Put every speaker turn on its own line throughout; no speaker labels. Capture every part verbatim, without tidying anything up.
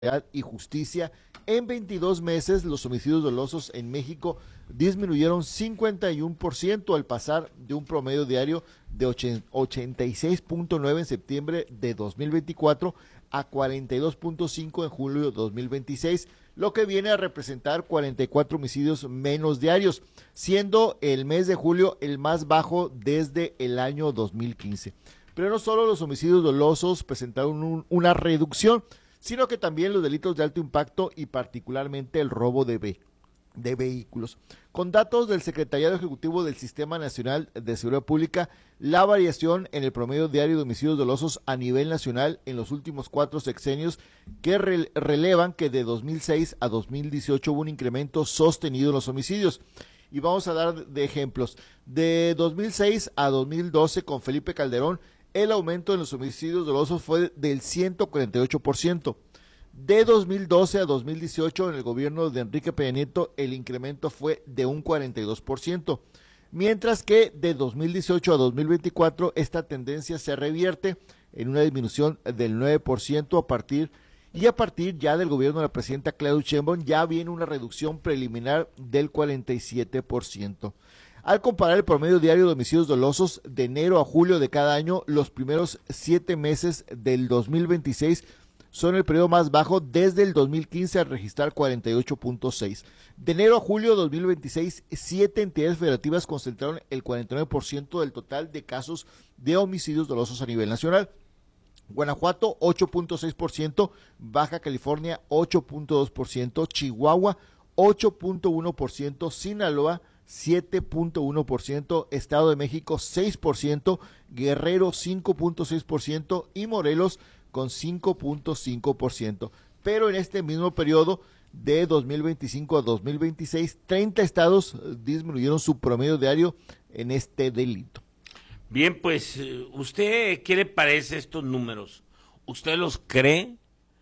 y Justicia, en veintidós meses los homicidios dolosos en México disminuyeron cincuenta y uno por ciento al pasar de un promedio diario de ochenta y seis punto nueve en septiembre de dos mil veinticuatro a cuarenta y dos punto cinco en julio de dos mil veintiséis, lo que viene a representar cuarenta y cuatro homicidios menos diarios, siendo el mes de julio el más bajo desde el año dos mil quince. Pero no solo los homicidios dolosos presentaron un, una reducción, sino que también los delitos de alto impacto y particularmente el robo de, ve de vehículos. Con datos del Secretariado Ejecutivo del Sistema Nacional de Seguridad Pública, la variación en el promedio diario de homicidios dolosos a nivel nacional en los últimos cuatro sexenios que re relevan que de dos mil seis a dos mil dieciocho hubo un incremento sostenido en los homicidios. Y vamos a dar de ejemplos. De dos mil seis a dos mil doce con Felipe Calderón, el aumento en los homicidios dolosos fue del ciento cuarenta y ocho por ciento. De dos mil doce a dos mil dieciocho, en el gobierno de Enrique Peña Nieto, el incremento fue de un cuarenta y dos por ciento. Mientras que de dos mil dieciocho a dos mil veinticuatro, esta tendencia se revierte en una disminución del nueve por ciento a partir, y a partir ya del gobierno de la presidenta Claudia Sheinbaum ya viene una reducción preliminar del cuarenta y siete por ciento. Al comparar el promedio diario de homicidios dolosos de enero a julio de cada año, los primeros siete meses del dos mil veintiséis son el periodo más bajo desde el dos mil quince al registrar cuarenta y ocho punto seis. De enero a julio de dos mil veintiséis, siete entidades federativas concentraron el cuarenta y nueve por ciento del total de casos de homicidios dolosos a nivel nacional. Guanajuato ocho punto seis por ciento, Baja California ocho punto dos por ciento, Chihuahua ocho punto uno por ciento, Sinaloa siete punto uno por ciento, Estado de México seis por ciento, Guerrero cinco punto seis por ciento y Morelos con cinco punto cinco por ciento. Pero en este mismo periodo de dos mil veinticinco a dos mil veintiséis, treinta estados disminuyeron su promedio diario en este delito.
Bien, pues, ¿usted qué le parece estos números? ¿Usted los cree?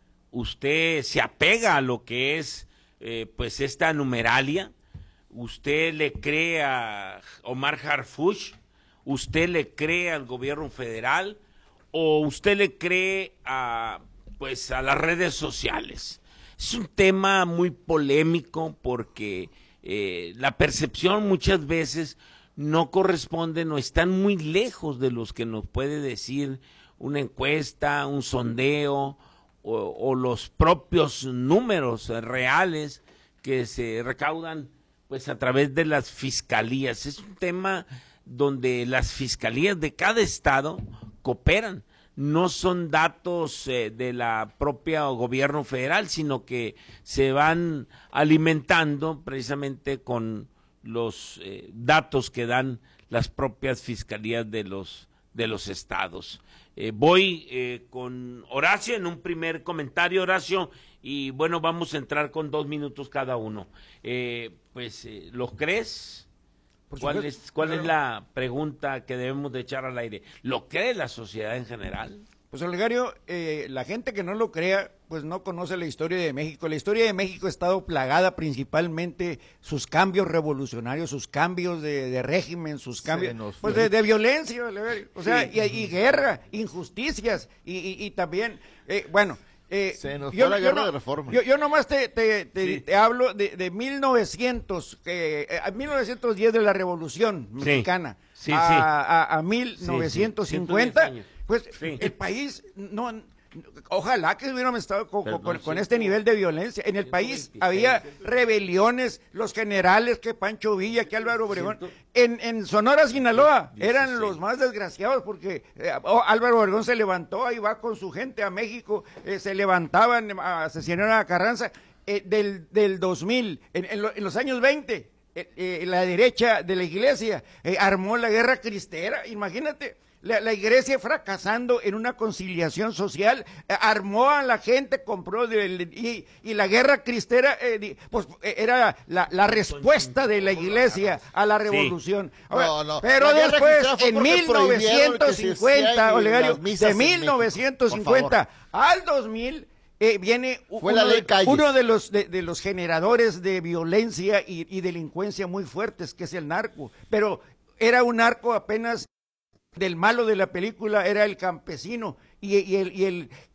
¿Usted se apega a lo que es eh, pues esta numeralia? ¿Usted le cree a Omar Harfuch? ¿Usted le cree al gobierno federal? ¿O usted le cree a pues a las redes sociales? Es un tema muy polémico porque eh, la percepción muchas veces no corresponde, no están muy lejos de los que nos puede decir una encuesta, un sondeo o, o los propios números reales que se recaudan pues a través de las fiscalías. Es un tema donde las fiscalías de cada estado cooperan. No son datos eh, de la propia gobierno federal, sino que se van alimentando precisamente con los eh, datos que dan las propias fiscalías de los de los estados. Eh, voy eh, con Horacio en un primer comentario, Horacio, y bueno, vamos a entrar con dos minutos cada uno. Eh, pues, eh, ¿lo crees? ¿Cuál es, cuál claro. es la pregunta que debemos de echar al aire? ¿Lo cree la sociedad en general?
Pues, Olegario, eh, la gente que no lo crea, pues no conoce la historia de México. La historia de México ha estado plagada principalmente sus cambios revolucionarios, sus cambios de, de régimen, sus cambios pues de, de violencia, Olegario. O sea, sí. y, y guerra, injusticias, y, y, y también, eh, bueno... Eh,
Se nos
yo,
fue la
yo
guerra
no,
de reforma.
Yo, yo nomás te, te, te,
sí.
te hablo de, de mil novecientos, eh, a mil novecientos diez de la Revolución Mexicana,
sí. Sí,
a,
sí.
a, a mil novecientos cincuenta,
sí,
pues
sí.
el país no... Ojalá que hubiéramos estado con, con, con, con este nivel de violencia. En el país había rebeliones, los generales, que Pancho Villa, que Álvaro Obregón. En, en Sonora, Sinaloa, eran los más desgraciados porque eh, oh, Álvaro Obregón se levantó, ahí va con su gente a México, eh, se levantaban, asesinaron a Carranza. Eh, del, del dos mil, en, en, lo, en los años veinte, eh, eh, la derecha de la iglesia eh, armó la guerra cristera, imagínate. La, la iglesia fracasando en una conciliación social, eh, armó a la gente, compró de, y, y la guerra cristera eh, pues eh, era la, la respuesta de la iglesia a la revolución. Sí. Ahora, no, no. Pero la después, en mil novecientos cincuenta, Olegario, de mil novecientos cincuenta al dos mil, eh, viene
Fue
uno,
la ley
de, uno de los de, de los generadores de violencia y, y delincuencia muy fuertes, que es el narco. Pero era un narco apenas... del malo de la película, era el campesino y, y, el, y el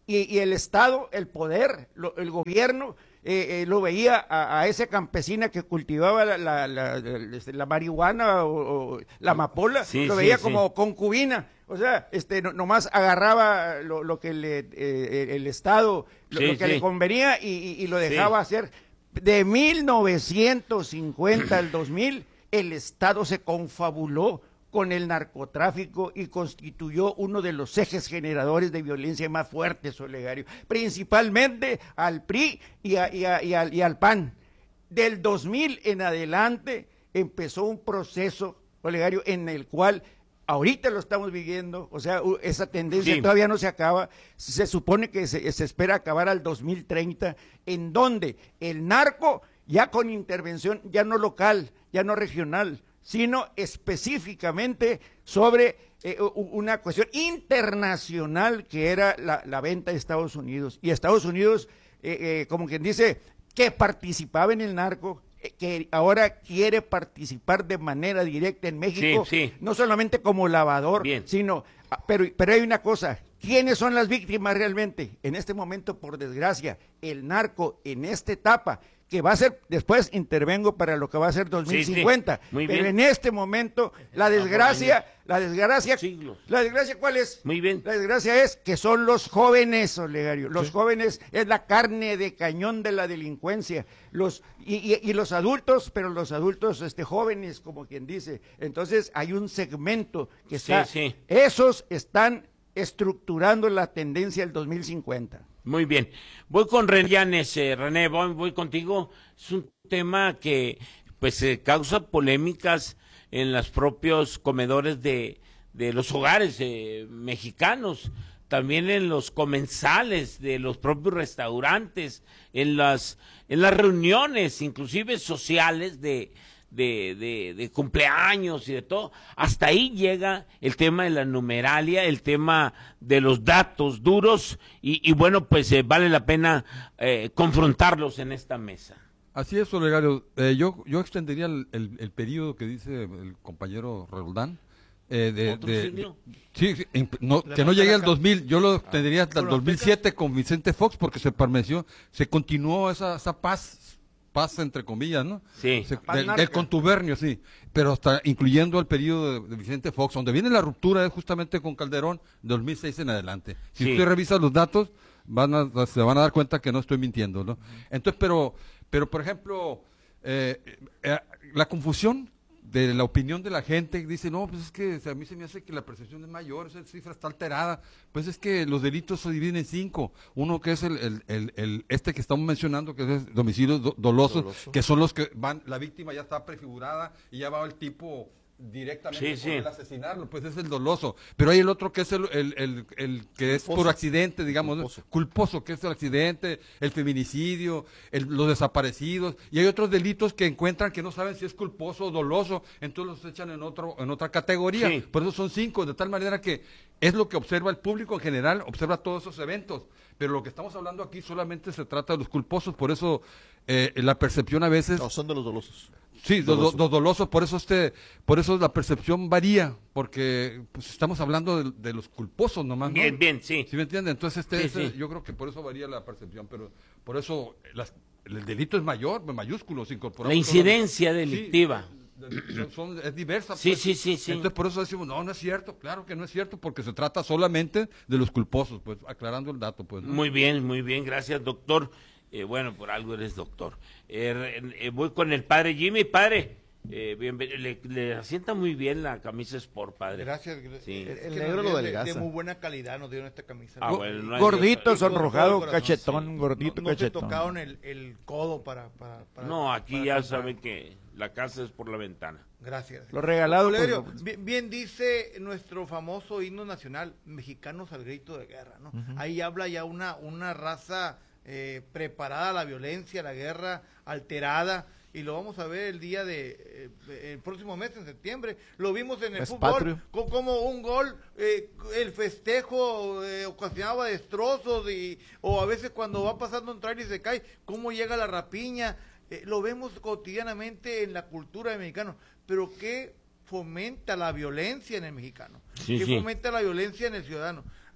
y, y el Estado, el poder, lo, el gobierno, eh, eh, lo veía a, a esa campesina que cultivaba la, la, la, la, la marihuana o, o la amapola,
sí,
lo
sí,
veía
sí.
como concubina. O sea, este, no, nomás agarraba lo, lo que le, eh, el Estado, lo,
Sí,
lo que
sí.
le convenía y, y, y lo dejaba
Sí.
hacer. De mil novecientos cincuenta al dos mil, el Estado se confabuló con el narcotráfico y constituyó uno de los ejes generadores de violencia más fuertes, Olegario, principalmente al P R I y, a, y, a, y, al, y al P A N. Del dos mil en adelante empezó un proceso, Olegario, en el cual ahorita lo estamos viviendo, o sea, esa tendencia
Sí.
todavía no se acaba, se supone que se, se espera acabar al dos mil treinta, en donde el narco, ya con intervención, ya no local, ya no regional, sino específicamente sobre eh, una cuestión internacional que era la, la venta de Estados Unidos. Y Estados Unidos, eh, eh, como quien dice, que participaba en el narco, que ahora quiere participar de manera directa en México,
Sí, sí.
no solamente como lavador,
Bien.
sino, pero, pero hay una cosa, ¿quiénes son las víctimas realmente? En este momento, por desgracia, el narco en esta etapa, que va a ser, después intervengo para lo que va a ser dos mil cincuenta,
Sí, sí. Muy
pero
bien.
en este momento, la desgracia, la desgracia,
Siglos.
la desgracia, ¿cuál es?
Muy bien.
La desgracia es que son los jóvenes, Olegario. Los sí. jóvenes es la carne de cañón de la delincuencia. Los y, y, y los adultos, pero los adultos este jóvenes, como quien dice. Entonces hay un segmento que está,
sí, sí.
esos están estructurando la tendencia del dos mil cincuenta.
Muy bien. Voy con René Llanes. Eh, René, voy, voy contigo. Es un tema que pues eh, causa polémicas en los propios comedores de, de los hogares eh, mexicanos, también en los comensales de los propios restaurantes, en las, en las reuniones, inclusive sociales de, de, de, de cumpleaños y de todo. Hasta ahí llega el tema de la numeralia, el tema de los datos duros y, y bueno, pues eh, vale la pena eh, confrontarlos en esta mesa.
Así es, Olegario. Eh, yo, yo extendería el, el, el periodo que dice el compañero Roldán. Eh, de,
¿Otro
de,
siglo?
de, sí, sí, no, que no llegue al dos mil, yo lo extendería hasta el dos mil siete con Vicente Fox, porque se permaneció, se continuó esa, esa paz, paz entre comillas, ¿no?
Sí.
Se, del, del contubernio, sí, pero hasta incluyendo el periodo de, de Vicente Fox, donde viene la ruptura es justamente con Calderón, dos mil seis en adelante. Si
Sí.
usted revisa los datos, van a, se van a dar cuenta que no estoy mintiendo, ¿no? Entonces, pero... Pero, por ejemplo, eh, eh, la confusión de la opinión de la gente, dice, no, pues es que a mí se me hace que la percepción es mayor, esa cifra está alterada, pues es que los delitos se dividen en cinco, uno que es el, el, el, el este que estamos mencionando, que es domicilios do, dolosos, Doloso. que son los que van, la víctima ya está prefigurada y ya va el tipo directamente
sí,
por
sí.
el asesinarlo, pues es el doloso, pero hay el otro que es el, el, el, el que es por accidente, digamos, culposo. culposo, que es el accidente, el feminicidio, el, los desaparecidos, y hay otros delitos que encuentran que no saben si es culposo o doloso, entonces los echan en otro en otra categoría, sí. Por eso son cinco, de tal manera que es lo que observa el público en general, observa todos esos eventos, pero lo que estamos hablando aquí solamente se trata de los culposos, por eso eh, la percepción a veces...
No, son de los dolosos.
Sí, los doloso. do, do, dolosos, por eso este, por eso la percepción varía, porque pues, estamos hablando de, de los culposos nomás, ¿no?
Bien, bien, sí.
¿Sí me entiende? Entonces este,
sí,
este
sí.
yo creo que por eso varía la percepción, pero por eso las, el delito es mayor, mayúsculo, se incorpora.
La incidencia toda, delictiva.
Sí, son, son, es diversa.
Sí,
pues.
sí, sí, sí.
Entonces por eso decimos, no, no es cierto, claro que no es cierto, porque se trata solamente de los culposos, pues aclarando el dato, pues. ¿no?
Muy bien, muy bien, gracias, doctor. Eh, bueno, por algo eres doctor. Eh, eh, voy con el padre Jimmy. Padre, eh, bien, le, le asienta muy bien la camisa Sport, padre.
Gracias.
Sí.
El, el negro lo delgaza.
De, de muy buena calidad nos dieron esta camisa.
Ah, bueno, no
gordito, sonrojado,
corazón,
cachetón,
sí.
gordito,
no, no
cachetón.
No se tocaron el, el codo para, para, para...
No, aquí
para
ya
comprar.
saben que la casa es por la ventana.
Gracias.
Lo regalado.
Olegario,
por...
bien, bien dice nuestro famoso himno nacional, mexicanos al grito de guerra, ¿no? Uh-huh. Ahí habla ya una, una raza eh, preparada a la violencia, a la guerra, alterada, y lo vamos a ver el día de, eh, el próximo mes, en septiembre. Lo vimos en el
es
fútbol, co como un gol, eh, el festejo eh, ocasionaba destrozos, y, o a veces cuando va pasando un trailer y se cae, cómo llega la rapiña. Eh, lo vemos cotidianamente en la cultura del mexicano, pero ¿qué fomenta la violencia en el mexicano?
Sí,
¿Qué
sí.
fomenta la violencia en el ciudadano?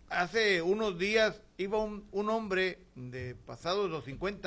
hace unos días iba un, un hombre de pasados los cincuenta